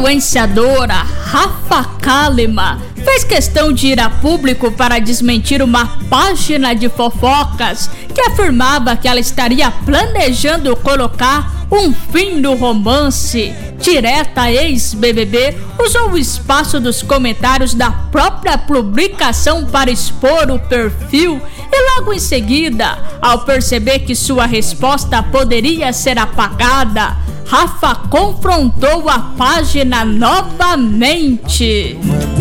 influenciadora Rafa Kalimann fez questão de ir a público para desmentir uma página de fofocas que afirmava que ela estaria planejando colocar um fim no romance. Direta ex-BBB usou o espaço dos comentários da própria publicação para expor o perfil e logo em seguida, ao perceber que sua resposta poderia ser apagada, Rafa confrontou a página novamente.